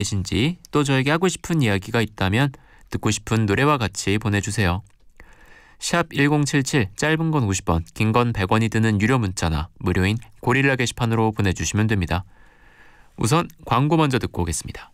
계신지, 또 저에게 하고 싶은 이야기가 있다면 듣고 싶은 노래와 같이 보내주세요. 샵 1077, 짧은 건 50원, 긴 건 100원이 드는 유료 문자나 무료인 고릴라 게시판으로 보내주시면 됩니다. 우선 광고 먼저 듣고 오겠습니다.